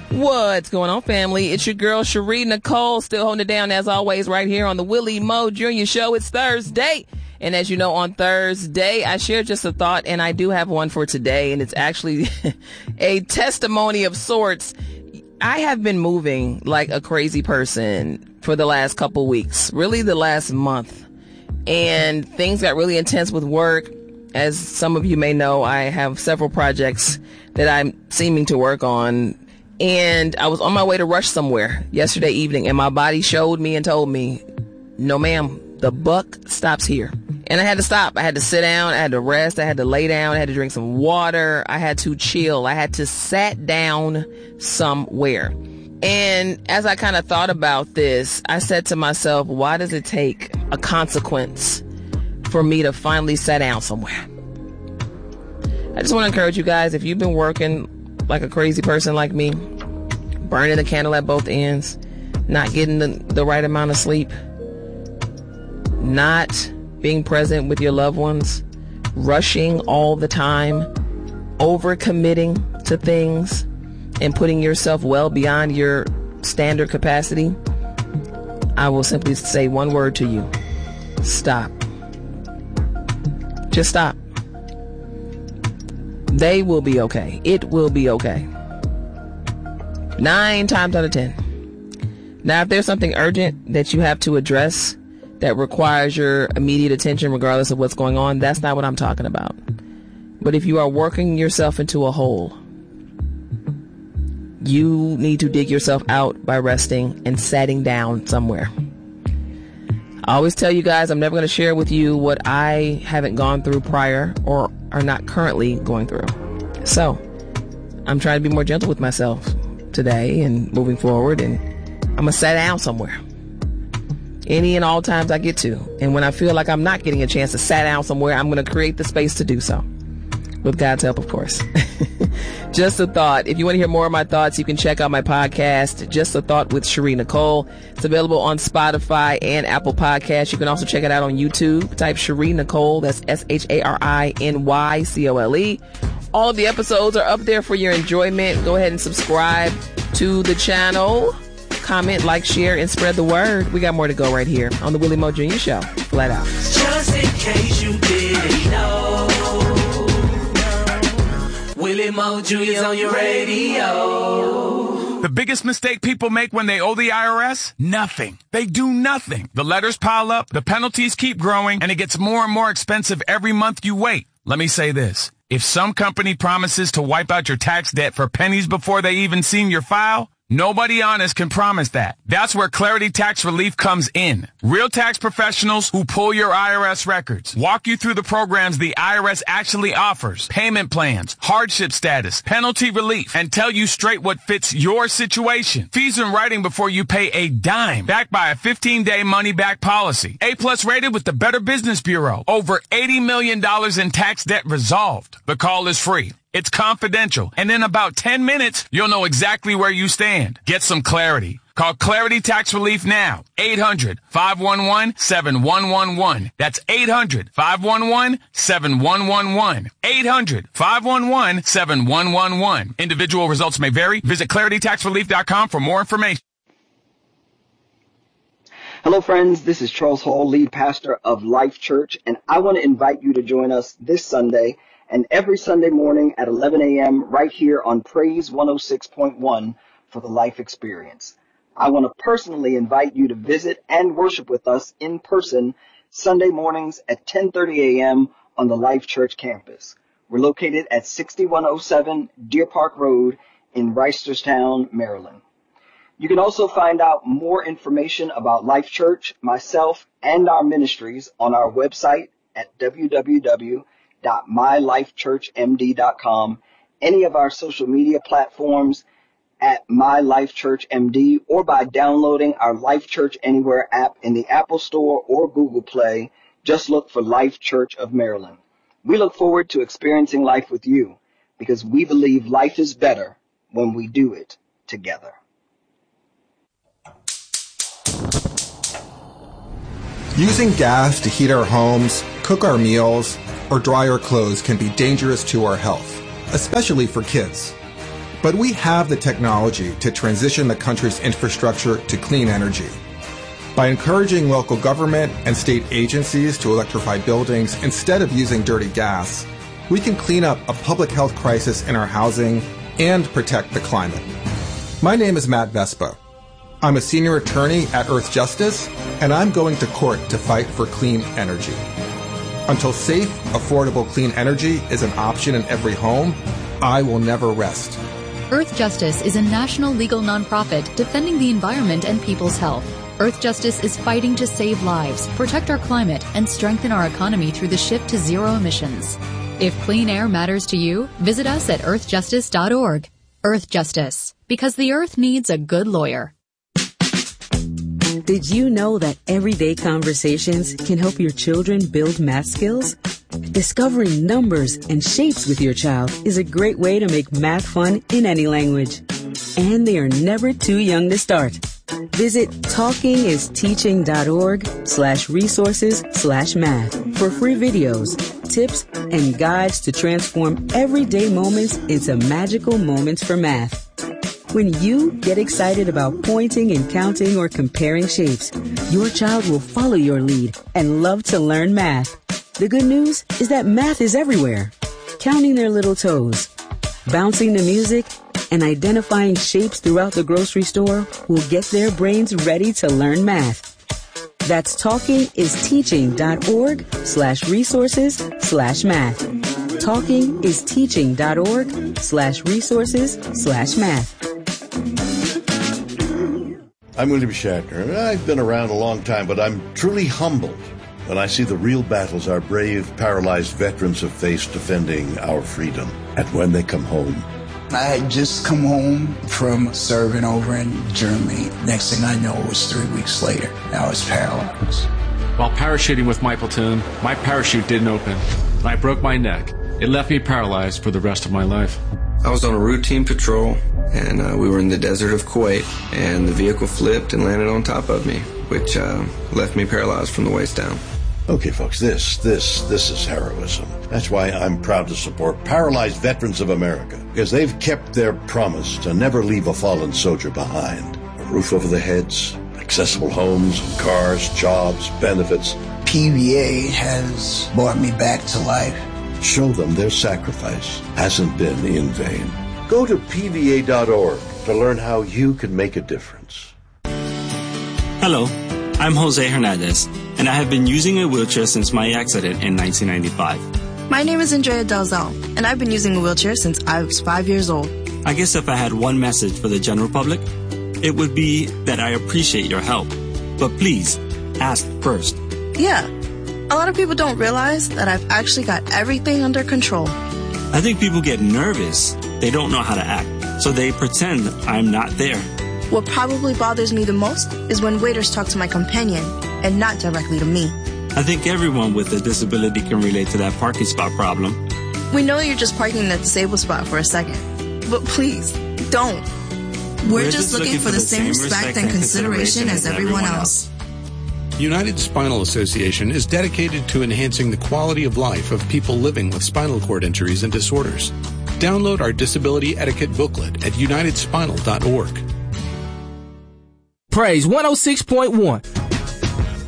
What's going on, family? It's your girl, Cherie Nicole, still holding it down as always right here on the Willie Mo Jr. Show. It's Thursday. And as you know, on Thursday, I share just a thought, and I do have one for today, and it's actually a testimony of sorts. I have been moving like a crazy person for the last couple weeks, really the last month. And things got really intense with work. As some of you may know, I have several projects that I'm seeming to work on. And I was on my way to rush somewhere yesterday evening, and my body showed me and told me, no, ma'am, the buck stops here. And I had to stop. I had to sit down. I had to rest. I had to lay down. I had to drink some water. I had to chill. I had to sit down somewhere. And as I kind of thought about this, I said to myself, why does it take a consequence for me to finally sit down somewhere? I just want to encourage you guys, if you've been working like a crazy person like me, burning the candle at both ends, not getting the right amount of sleep, not being present with your loved ones, rushing all the time, overcommitting to things, and putting yourself well beyond your standard capacity, I will simply say one word to you. Stop. Just stop. They will be okay. It will be okay. 9 times out of 10. Now, if there's something urgent that you have to address that requires your immediate attention, regardless of what's going on, that's not what I'm talking about. But if you are working yourself into a hole, you need to dig yourself out by resting and sitting down somewhere. I always tell you guys, I'm never going to share with you what I haven't gone through prior or are not currently going through. So I'm trying to be more gentle with myself today and moving forward, and I'm going to sit down somewhere. Any and all times I get to. And when I feel like I'm not getting a chance to sit down somewhere, I'm going to create the space to do so. With God's help, of course. Just a thought. If you want to hear more of my thoughts, you can check out my podcast, Just a Thought with Cherie Nicole. It's available on Spotify and Apple Podcasts. You can also check it out on YouTube. Type Cherie Nicole. That's SHARINYCOLE. All of the episodes are up there for your enjoyment. Go ahead and subscribe to the channel. Comment, like, share, and spread the word. We got more to go right here on the Willie Mo Jr. Show. Flat out. Just in case you didn't know, Willie Mo Jr.'s on your radio. The biggest mistake people make when they owe the IRS? Nothing. They do nothing. The letters pile up, the penalties keep growing, and it gets more and more expensive every month you wait. Let me say this. If some company promises to wipe out your tax debt for pennies before they even seen your file, nobody honest can promise that. That's where Clarity Tax Relief comes in. Real tax professionals who pull your IRS records, walk you through the programs the IRS actually offers, payment plans, hardship status, penalty relief, and tell you straight what fits your situation. Fees in writing before you pay a dime, backed by a 15-day money-back policy. A-plus rated with the Better Business Bureau. Over $80 million in tax debt resolved. The call is free. It's confidential. And in about 10 minutes, you'll know exactly where you stand. Get some clarity. Call Clarity Tax Relief now. 800-511-7111. That's 800-511-7111. 800-511-7111. Individual results may vary. Visit ClarityTaxRelief.com for more information. Hello, friends. This is Charles Hall, lead pastor of Life Church, and I want to invite you to join us this Sunday and every Sunday morning at 11 a.m. right here on Praise 106.1 for the Life Experience. I want to personally invite you to visit and worship with us in person Sunday mornings at 10:30 a.m. on the Life Church campus. We're located at 6107 Deer Park Road in Reisterstown, Maryland. You can also find out more information about Life Church, myself, and our ministries on our website at www.mylifechurchmd.com, any of our social media platforms at My Life Church MD, or by downloading our Life Church Anywhere app in the Apple Store or Google Play. Just look for Life Church of Maryland. We look forward to experiencing life with you because we believe life is better when we do it together. Using gas to heat our homes, cook our meals, or dry our clothes can be dangerous to our health, especially for kids. But we have the technology to transition the country's infrastructure to clean energy. By encouraging local government and state agencies to electrify buildings instead of using dirty gas, we can clean up a public health crisis in our housing and protect the climate. My name is Matt Vespa. I'm a senior attorney at Earth Justice, and I'm going to court to fight for clean energy. Until safe, affordable clean energy is an option in every home, I will never rest. Earth Justice is a national legal nonprofit defending the environment and people's health. Earth Justice is fighting to save lives, protect our climate, and strengthen our economy through the shift to zero emissions. If clean air matters to you, visit us at earthjustice.org. Earth Justice, because the earth needs a good lawyer. Did you know that everyday conversations can help your children build math skills? Discovering numbers and shapes with your child is a great way to make math fun in any language. And they are never too young to start. Visit talkingisteaching.org/resources/math for free videos, tips, and guides to transform everyday moments into magical moments for math. When you get excited about pointing and counting or comparing shapes, your child will follow your lead and love to learn math. The good news is that math is everywhere. Counting their little toes, bouncing the music, and identifying shapes throughout the grocery store will get their brains ready to learn math. That's talkingisteaching.org/resources/math. talkingisteaching.org/resources/math. I'm William Shatner. I've been around a long time, but I'm truly humbled when I see the real battles our brave, paralyzed veterans have faced defending our freedom. And when they come home, I had just come home from serving over in Germany. Next thing I know, it was 3 weeks later. I was paralyzed. While parachuting with my platoon, my parachute didn't open. I broke my neck. It left me paralyzed for the rest of my life. I was on a routine patrol, and we were in the desert of Kuwait, and the vehicle flipped and landed on top of me, which left me paralyzed from the waist down. Okay, folks, this is heroism. That's why I'm proud to support Paralyzed Veterans of America, because they've kept their promise to never leave a fallen soldier behind. A roof over their heads, accessible homes, cars, jobs, benefits. PVA has brought me back to life. Show them their sacrifice hasn't been in vain. Go to PVA.org to learn how you can make a difference. Hello, I'm Jose Hernandez, and I have been using a wheelchair since my accident in 1995. My name is Andrea Dalzell, and I've been using a wheelchair since I was 5 years old. I guess if I had one message for the general public, it would be that I appreciate your help. But please, ask first. Yeah. A lot of people don't realize that I've actually got everything under control. I think people get nervous. They don't know how to act, so they pretend I'm not there. What probably bothers me the most is when waiters talk to my companion and not directly to me. I think everyone with a disability can relate to that parking spot problem. We know you're just parking in the disabled spot for a second, but please, don't. We're just looking for the same respect and consideration as everyone else. United Spinal Association is dedicated to enhancing the quality of life of people living with spinal cord injuries and disorders. Download our disability etiquette booklet at unitedspinal.org. Praise 106.1.